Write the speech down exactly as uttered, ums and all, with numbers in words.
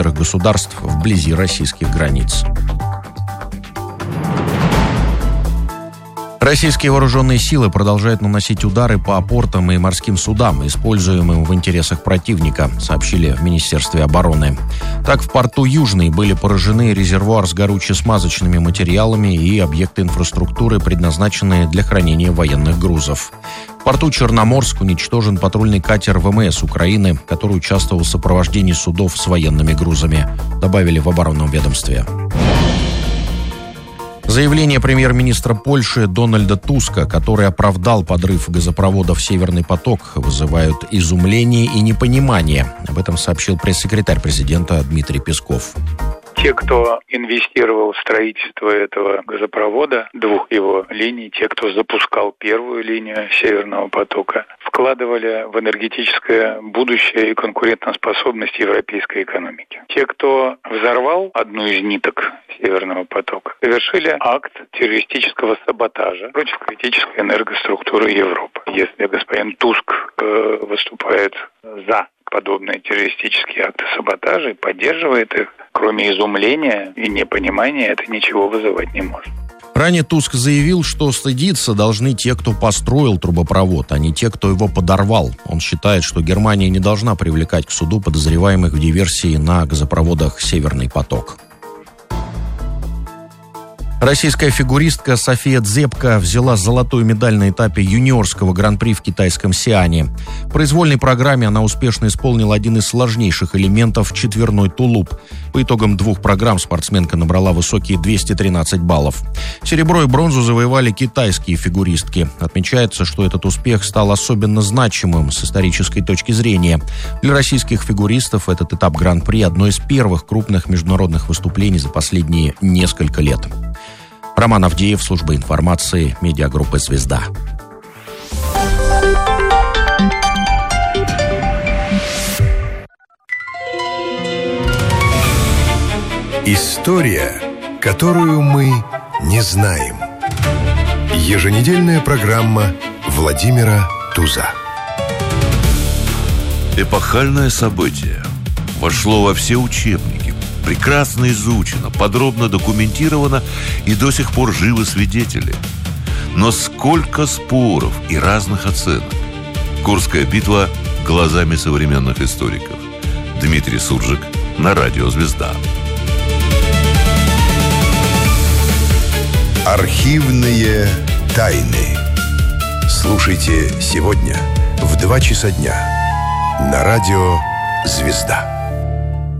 некоторых государств вблизи российских границ. Российские вооруженные силы продолжают наносить удары по портам и морским судам, используемым в интересах противника, сообщили в Министерстве обороны. Так, в порту Южный были поражены резервуар с горюче-смазочными материалами и объекты инфраструктуры, предназначенные для хранения военных грузов. В порту Черноморск уничтожен патрульный катер ВМС Украины, который участвовал в сопровождении судов с военными грузами, добавили в оборонном ведомстве. Заявление премьер-министра Польши Дональда Туска, который оправдал подрыв газопроводов «Северный поток», вызывают изумление и непонимание. Об этом сообщил пресс-секретарь президента Дмитрий Песков. Те, кто инвестировал в строительство этого газопровода, двух его линий, те, кто запускал первую линию Северного потока, вкладывали в энергетическое будущее и конкурентоспособность европейской экономики. Те, кто взорвал одну из ниток Северного потока, совершили акт террористического саботажа против критической энергоструктуры Европы. Если господин Туск э, выступает за подобные террористические акты саботажа и поддерживает их, кроме изумления и непонимания, это ничего вызывать не может. Ранее Туск заявил, что стыдиться должны те, кто построил трубопровод, а не те, кто его подорвал. Он считает, что Германия не должна привлекать к суду подозреваемых в диверсии на газопроводах «Северный поток». Российская фигуристка София Дзепко взяла золотую медаль на этапе юниорского гран-при в китайском Сиане. В произвольной программе она успешно исполнила один из сложнейших элементов – четверной тулуп. По итогам двух программ спортсменка набрала высокие двести тринадцать баллов. Серебро и бронзу завоевали китайские фигуристки. Отмечается, что этот успех стал особенно значимым с исторической точки зрения. Для российских фигуристов этот этап гран-при – одно из первых крупных международных выступлений за последние несколько лет. Роман Авдеев, служба информации, медиагруппы «Звезда». История, которую мы не знаем. Еженедельная программа Владимира Туза. Эпохальное событие вошло во все учебники, прекрасно изучено, подробно документировано и до сих пор живы свидетели. Но сколько споров и разных оценок. Курская битва глазами современных историков. Дмитрий Суржик на радио «Звезда». Архивные тайны. Слушайте сегодня в два часа дня на радио «Звезда».